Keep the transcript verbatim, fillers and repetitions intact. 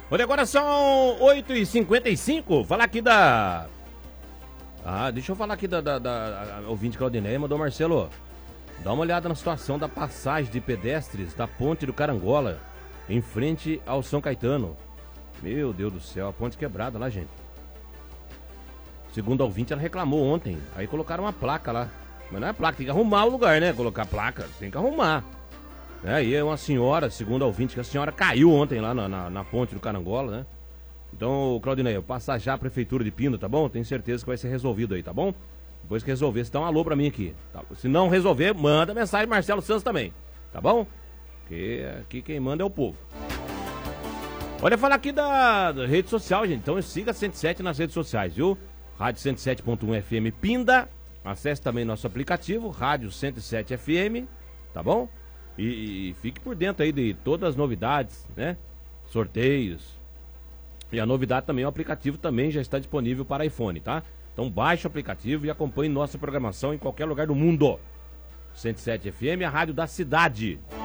Olha, agora são oito e cinquenta e cinco. Falar aqui da... Ah, deixa eu falar aqui da, da, da a ouvinte Claudineia. Mandou, Marcelo, dá uma olhada na situação da passagem de pedestres da ponte do Carangola, em frente ao São Caetano. Meu Deus do céu, a ponte quebrada lá, gente. Segundo a ouvinte, ela reclamou ontem. Aí colocaram uma placa lá. Mas não é placa, tem que arrumar o lugar, né? Colocar placa, tem que arrumar. É, e é uma senhora, segundo a ouvinte, que a senhora caiu ontem lá na, na, na ponte do Carangola, né? Então, Claudinei, passa já a prefeitura de Pinda, tá bom? Tenho certeza que vai ser resolvido aí, tá bom? Depois que resolver, você dá um alô pra mim aqui. Tá? Se não resolver, manda mensagem Marcelo Santos também, tá bom? Porque aqui quem manda é o povo. Olha, falar aqui da, da rede social, gente. Então siga a cento e sete nas redes sociais, viu? Rádio cento e sete ponto um F M Pinda. Acesse também nosso aplicativo, Rádio cento e sete F M, tá bom? E, e fique por dentro aí de todas as novidades, né? Sorteios. E a novidade também, o aplicativo também já está disponível para iPhone, tá? Então baixe o aplicativo e acompanhe nossa programação em qualquer lugar do mundo. cento e sete F M, a rádio da cidade.